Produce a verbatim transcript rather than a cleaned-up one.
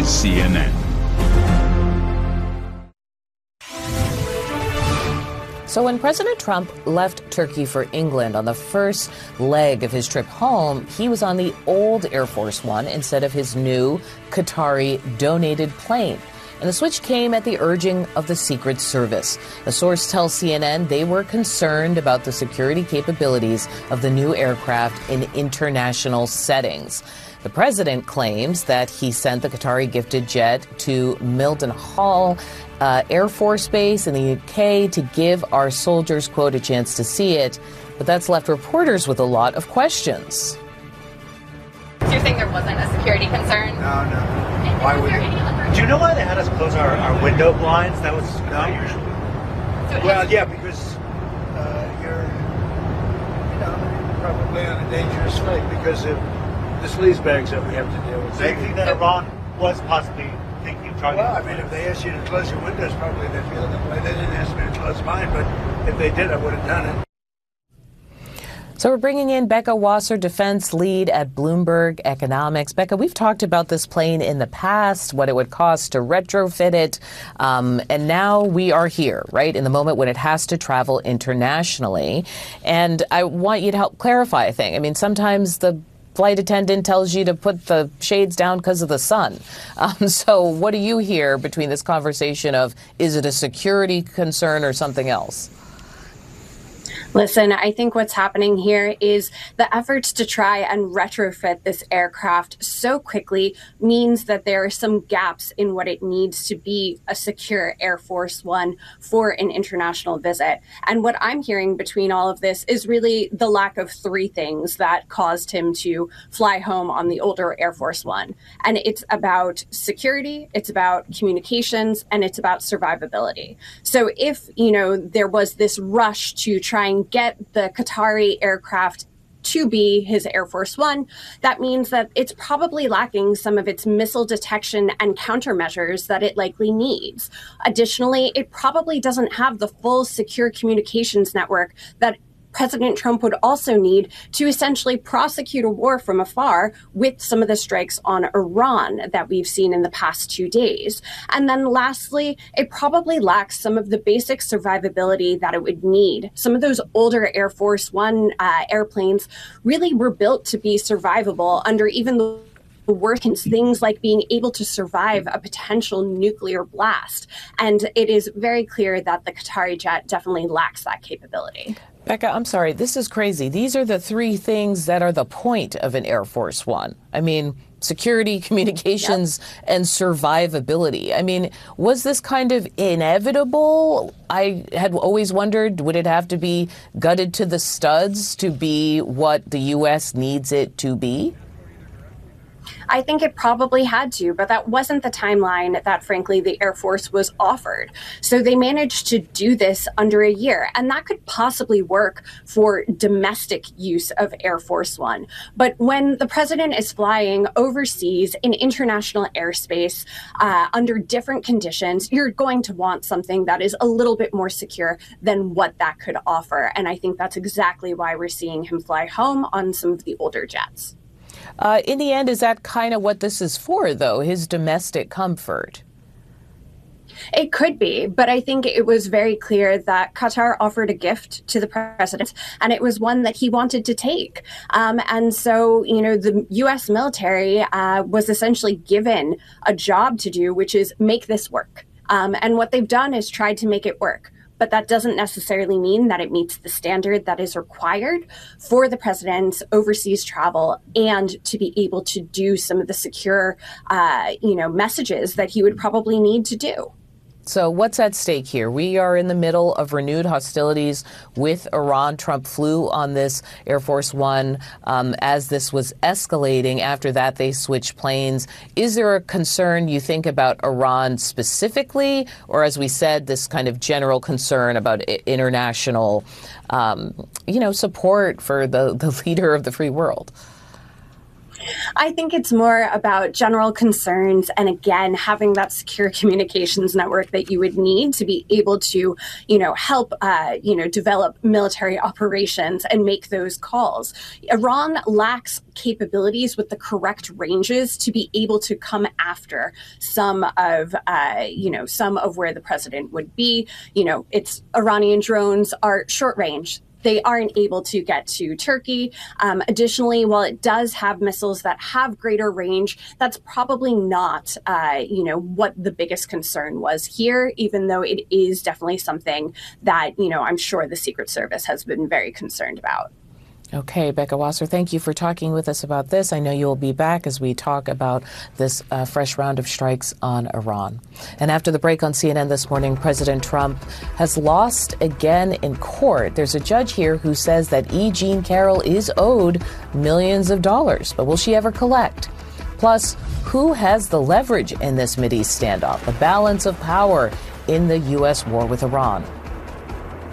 C N N. So when President Trump left Turkey for England on the first leg of his trip home, he was on the old Air Force One instead of his new Qatari donated plane. And the switch came at the urging of the Secret Service. A source tells C N N they were concerned about the security capabilities of the new aircraft in international settings. The president claims that he sent the Qatari gifted jet to Mildenhall uh, Air Force Base in the U K to give our soldiers, quote, a chance to see it. But that's left reporters with a lot of questions. So you're saying there wasn't a security concern? No, no. And Why was would there it? any other- Do you know why they had us close our, our window blinds? That was not usual. So it Well, has- yeah, because uh, you're, you know, probably on a dangerous flight because of the sleaze bags that we have to deal with. So you think that Iran was possibly thinking of targeting? Well, I mean, if they asked you to close your windows, probably they feel that way. They didn't ask me to close mine, but if they did, I would have done it. So we're bringing in Becca Wasser, defense lead at Bloomberg Economics. Becca, we've talked about this plane in the past, what it would cost to retrofit it. Um, and now we are here, right, in the moment when it has to travel internationally. And I want you to help clarify a thing. I mean, sometimes the flight attendant tells you to put the shades down because of the sun. Um, so what do you hear between this conversation of, is it a security concern or something else? Listen, I think what's happening here is the efforts to try and retrofit this aircraft so quickly means that there are some gaps in what it needs to be a secure Air Force One for an international visit. And what I'm hearing between all of this is really the lack of three things that caused him to fly home on the older Air Force One. And it's about security, it's about communications, and it's about survivability. So if, you know, there was this rush to try and get the Qatari aircraft to be his Air Force One, that means that it's probably lacking some of its missile detection and countermeasures that it likely needs. Additionally, it probably doesn't have the full secure communications network that President Trump would also need to essentially prosecute a war from afar with some of the strikes on Iran that we've seen in the past two days. And then lastly, it probably lacks some of the basic survivability that it would need. Some of those older Air Force One uh, airplanes really were built to be survivable under even the work in things like being able to survive a potential nuclear blast. And it is very clear that the Qatari jet definitely lacks that capability. Becca, I'm sorry, this is crazy. These are the three things that are the point of an Air Force One. I mean, security, communications, yep. and survivability. I mean, was this kind of inevitable? I had always wondered, would it have to be gutted to the studs to be what the U S needs it to be? I think it probably had to, but that wasn't the timeline that, frankly, the Air Force was offered. So they managed to do this under a year, and that could possibly work for domestic use of Air Force One. But when the president is flying overseas in international airspace uh, under different conditions, you're going to want something that is a little bit more secure than what that could offer. And I think that's exactly why we're seeing him fly home on some of the older jets. Uh, in the end, is that kind of what this is for, though, his domestic comfort? It could be, but I think it was very clear that Qatar offered a gift to the president, and it was one that he wanted to take. Um, and so, you know, the U S military uh, was essentially given a job to do, which is make this work. Um, and what they've done is tried to make it work. But that doesn't necessarily mean that it meets the standard that is required for the president's overseas travel and to be able to do some of the secure, uh, you know, messages that he would probably need to do. So what's at stake here? We are in the middle of renewed hostilities with Iran. Trump flew on this Air Force One um, as this was escalating. After that, they switched planes. Is there a concern, you think, about Iran specifically, or, as we said, this kind of general concern about international, um, you know, support for the, the leader of the free world? I think it's more about general concerns and, again, having that secure communications network that you would need to be able to, you know, help, uh, you know, develop military operations and make those calls. Iran lacks capabilities with the correct ranges to be able to come after some of, uh, you know, some of where the president would be. You know, it's Iranian drones are short range. They aren't able to get to Turkey. Um, additionally, while it does have missiles that have greater range, that's probably not, uh, you know, what the biggest concern was here, even though it is definitely something that, you know, I'm sure the Secret Service has been very concerned about. Okay, Becca Wasser, thank you for talking with us about this. I know you'll be back as we talk about this uh, fresh round of strikes on Iran. And after the break on C N N this morning, President Trump has lost again in court. There's a judge here who says that E. Jean Carroll is owed millions of dollars, but will she ever collect? Plus, who has the leverage in this Mideast standoff, the balance of power in the U S war with Iran?